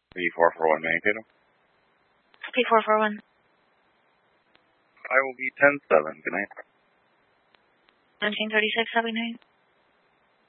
P441 Mankato. P441. I will be 10-7. Good night. 1936, happy night.